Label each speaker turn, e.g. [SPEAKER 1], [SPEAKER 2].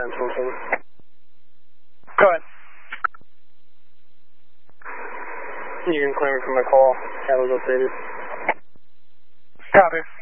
[SPEAKER 1] 10-12.
[SPEAKER 2] Go ahead.
[SPEAKER 1] You can claim it from my call. Catalyst updated.
[SPEAKER 2] Copy.